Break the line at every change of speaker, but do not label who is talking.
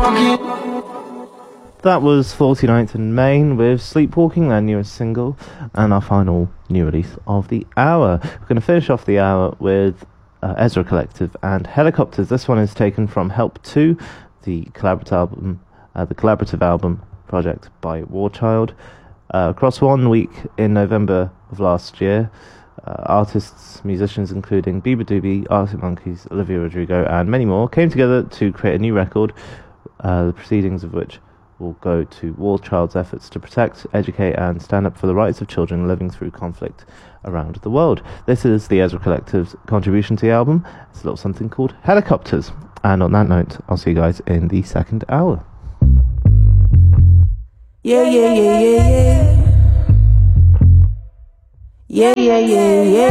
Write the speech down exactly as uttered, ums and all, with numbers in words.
That was forty-ninth and Main with Sleepwalking, their newest single, and our final new release of the hour. We're going to finish off the hour with uh, Ezra Collective and Helicopters. This one is taken from Help two, the collaborative album, uh, the collaborative album project by Warchild. Uh, across one week in November of last year, uh, artists, musicians including Bieber Doobie, Arctic Monkeys, Olivia Rodrigo, and many more came together to create a new record, uh, the proceedings of which will go to Warchild's efforts to protect, educate, and stand up for the rights of children living through conflict around the world. This is the Ezra Collective's contribution to the album. It's a little something called Helicopters. And on that note, I'll see you guys in the second hour.
Yeah, yeah, yeah, yeah, yeah. Yeah, yeah, yeah, yeah.